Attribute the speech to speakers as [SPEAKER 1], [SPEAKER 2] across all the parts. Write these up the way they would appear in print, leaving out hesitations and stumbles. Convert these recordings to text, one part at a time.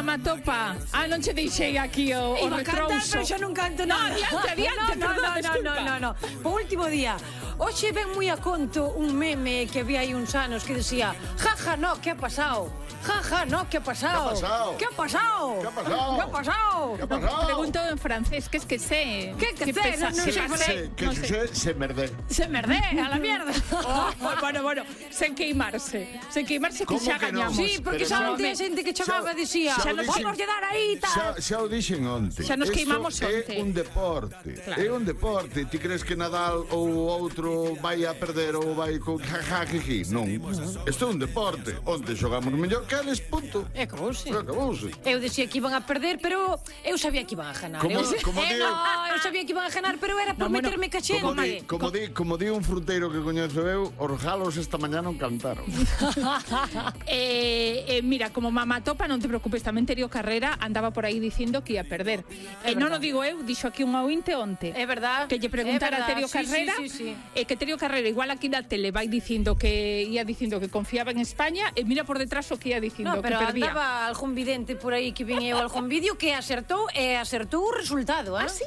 [SPEAKER 1] Mamá Topa. Non che deixei aquí o retrouso.
[SPEAKER 2] Pero xa non canto nada.
[SPEAKER 1] Adiante,
[SPEAKER 2] No. Po último día. Hoxe ven moi a conto un meme que había aí uns anos que decía: jaja, no, ¿qué ha pasado? Jaja, no, ¿qué ha pasado?
[SPEAKER 3] ¿Qué ha pasado?
[SPEAKER 2] ¿Qué ha pasado?
[SPEAKER 3] ¿Qué ha pasado?
[SPEAKER 2] ¿Qué ha pasado?
[SPEAKER 3] ¿Qué ha pasado?
[SPEAKER 1] Pregunto en francés, que es que sé.
[SPEAKER 2] ¿Qué que sé? No sé.
[SPEAKER 3] Que sucede, se merde.
[SPEAKER 2] Se merde, a la mierda.
[SPEAKER 1] Bueno, sen queimarse que
[SPEAKER 3] ¿Cómo
[SPEAKER 1] xa
[SPEAKER 3] que non?
[SPEAKER 1] gañamos.
[SPEAKER 2] Sí, porque
[SPEAKER 3] Pero
[SPEAKER 2] xa
[SPEAKER 3] xa-
[SPEAKER 2] había xente que chamaba e dicía:
[SPEAKER 3] xa
[SPEAKER 2] xa nos
[SPEAKER 3] dixen-
[SPEAKER 2] vamos a dar aí e tal.
[SPEAKER 3] Xa o dixen onte.
[SPEAKER 1] Xa nos queimamos onte.
[SPEAKER 3] É un deporte.
[SPEAKER 1] Claro.
[SPEAKER 3] É un deporte. Ti crees que Nadal ou outro vai a perder ou vai con jajajiji? Non. Isto é un deporte. Onte xogamos mellor que eles, punto.
[SPEAKER 2] E acabouse.
[SPEAKER 3] Acabouse.
[SPEAKER 2] Eu dicía que iban a perder, pero eu sabía que iban a ganar.
[SPEAKER 3] Como digo-
[SPEAKER 2] eu sabía que iban a ganar, pero era por meterme cachente.
[SPEAKER 3] Como di un frunteiro que coñezo eu, os galos esta mañá non cantaron.
[SPEAKER 1] Mira, como Mamá Topa, non te preocupes, tamén Terio Carrera andaba por aí dicindo que ia perder. Non o digo eu, dixo aquí un ointe onte.
[SPEAKER 2] É verdad.
[SPEAKER 1] Que lle preguntara a Terio Carrera,
[SPEAKER 2] Sí.
[SPEAKER 1] que Terio Carrera igual aquí na tele vai dicindo que confiaba en España e mira por detrás o que ia dicindo
[SPEAKER 2] No, pero
[SPEAKER 1] que perdía.
[SPEAKER 2] andaba algún vidente por aí que viñeu algún vídeo que acertou o resultado,
[SPEAKER 1] Ah, sí.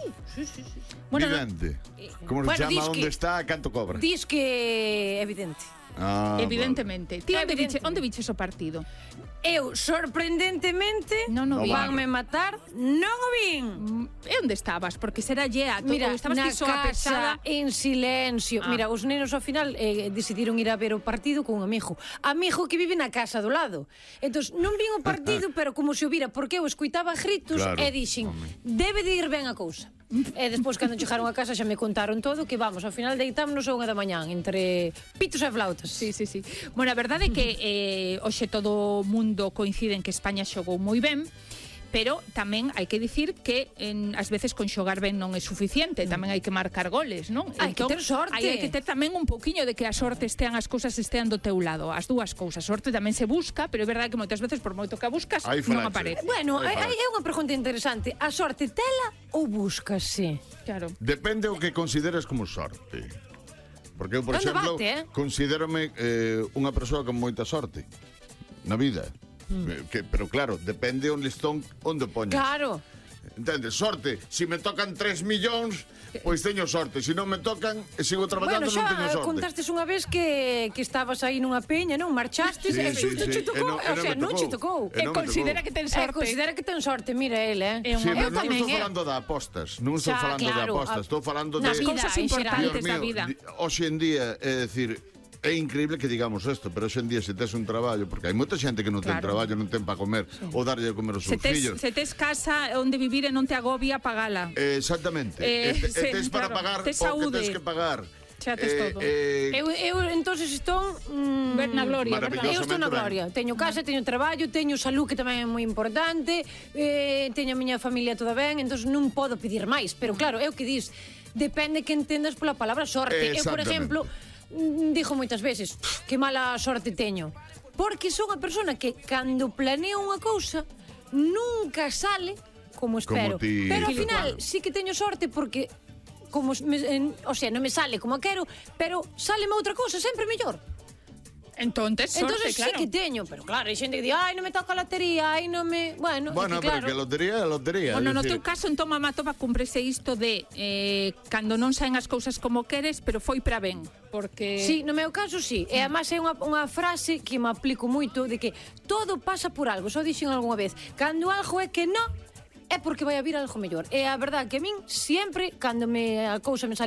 [SPEAKER 1] Bueno,
[SPEAKER 3] Vidente. Como
[SPEAKER 2] Bueno,
[SPEAKER 3] se chama
[SPEAKER 2] dis
[SPEAKER 3] onde
[SPEAKER 2] que-
[SPEAKER 3] está, canto cobra.
[SPEAKER 2] Dis que é evidente.
[SPEAKER 1] evidentemente. Ti
[SPEAKER 2] Evidentemente.
[SPEAKER 1] onde viches o partido?
[SPEAKER 2] Eu, sorprendentemente,
[SPEAKER 1] Non o vi.
[SPEAKER 2] vanme matar, non o vin.
[SPEAKER 1] E onde estabas? Porque será llea,
[SPEAKER 2] Mira,
[SPEAKER 1] estabas
[SPEAKER 2] na
[SPEAKER 1] ti soa pesada.
[SPEAKER 2] casa, en silencio. Mira, os nenos ao final decidiron ir a ver o partido con un amigo que vive na casa do lado. Entón, non vin o partido, pero como se o vira, porque eu escuitaba gritos
[SPEAKER 3] Claro,
[SPEAKER 2] e dixen, debe de ir ben a cousa. E despois, cando chegaron a casa, xa me contaron todo, que vamos, ao final deitámonos a 1 da mañán, entre pitos e flautas.
[SPEAKER 1] Sí. Bueno, a verdade é que hoxe todo o mundo coincide en que España xogou moi ben, pero tamén hai que dicir que ás veces con xogar ben non é suficiente, tamén hai que marcar goles, non?
[SPEAKER 2] Hai que ter sorte.
[SPEAKER 1] Hai que ter tamén un poquinho de que a sorte estean, as cousas estean do teu lado, as dúas cousas. Sorte tamén se busca, pero é verdade que moitas veces por moito que a buscas
[SPEAKER 3] Aí
[SPEAKER 1] non
[SPEAKER 3] falache.
[SPEAKER 1] aparece.
[SPEAKER 2] Bueno, é unha pregunta interesante. A sorte tela ou búscase?
[SPEAKER 1] Claro.
[SPEAKER 3] Depende o que consideres como sorte. Porque eu, por
[SPEAKER 2] É un
[SPEAKER 3] exemplo,
[SPEAKER 2] debate,
[SPEAKER 3] considérome unha persoa con moita sorte na vida. Pero claro, depende o listón onde o poñas.
[SPEAKER 2] Claro.
[SPEAKER 3] Entendes? Sorte. Si me tocan 3 millóns, pois teño sorte. Si non me tocan e sigo traballando,
[SPEAKER 2] Bueno,
[SPEAKER 3] non teño
[SPEAKER 2] xa
[SPEAKER 3] sorte.
[SPEAKER 2] contastes unha vez que estabas aí nunha peña, non? Marchastes e xusto che tocou. O sea, non che tocou.
[SPEAKER 3] E non me
[SPEAKER 1] considera
[SPEAKER 3] tocou.
[SPEAKER 1] que ten
[SPEAKER 2] E
[SPEAKER 1] sorte.
[SPEAKER 2] considera que ten sorte, mira ele,
[SPEAKER 1] É
[SPEAKER 3] Sí,
[SPEAKER 1] unha-
[SPEAKER 3] pero non
[SPEAKER 2] tamén,
[SPEAKER 3] estou falando de apostas. Non estou
[SPEAKER 2] Xa,
[SPEAKER 3] falando de
[SPEAKER 2] claro,
[SPEAKER 3] apostas. Estou falando de...
[SPEAKER 1] nas cousas
[SPEAKER 2] en xeral.
[SPEAKER 1] importantes
[SPEAKER 3] Dios
[SPEAKER 1] da
[SPEAKER 3] mío,
[SPEAKER 1] vida.
[SPEAKER 3] hoxe en día, é dicir, é increíble que digamos isto, pero hoxe en día se tes un traballo, porque hai moita xente que non ten
[SPEAKER 1] Claro.
[SPEAKER 3] traballo, non ten para comer, ou darlle a comer aos seus fillos.
[SPEAKER 1] Se tes casa onde vivir e non te agobia, pagala.
[SPEAKER 3] Exactamente.
[SPEAKER 1] Sí,
[SPEAKER 3] tes para
[SPEAKER 1] claro.
[SPEAKER 3] pagar
[SPEAKER 1] Tes
[SPEAKER 3] o que
[SPEAKER 1] saúde.
[SPEAKER 3] tes que pagar.
[SPEAKER 1] Xa tes todo.
[SPEAKER 2] Eu entonces estou
[SPEAKER 1] Ver na gloria,
[SPEAKER 3] Maravilloso.
[SPEAKER 1] verdad?
[SPEAKER 2] eu estou na
[SPEAKER 3] ben.
[SPEAKER 2] gloria. Teño casa, teño traballo, teño salud, que tamén é moi importante, teño a miña familia toda ben, entón non podo pedir máis. Pero claro, é o que dis, depende que entendas pola palabra sorte. Eu, por
[SPEAKER 3] Exactamente.
[SPEAKER 2] exemplo, digo moitas veces, que mala sorte teño. Porque son a persona que cando planeo unha cousa nunca sale como espero.
[SPEAKER 3] ti-
[SPEAKER 2] Pero ao
[SPEAKER 3] Claro.
[SPEAKER 2] final sí que teño sorte porque como o sea, non me sale como quero, pero sáleme outra cousa sempre mellor.
[SPEAKER 1] Entonces, sorte,
[SPEAKER 2] Entonces
[SPEAKER 1] claro.
[SPEAKER 2] sí que teño, pero claro, hai xente que di, ai, non me toca a lotería, ai, non me... Bueno,
[SPEAKER 3] Bueno,
[SPEAKER 2] é que,
[SPEAKER 3] pero
[SPEAKER 2] claro,
[SPEAKER 3] que lotería é lotería.
[SPEAKER 1] Bueno,
[SPEAKER 3] é
[SPEAKER 1] no
[SPEAKER 3] dicir,
[SPEAKER 1] teu caso, entón, Mamá Topa, cúmprese isto de cando non saen as cousas como queres, pero foi para ben, porque...
[SPEAKER 2] Sí, no meu caso sí. E además é unha frase que me aplico moito de que todo pasa por algo, só dixen algunha vez. Cando algo é que non, é porque vai a vir algo mellor. E a verdade que a min sempre, cando a cousa me sale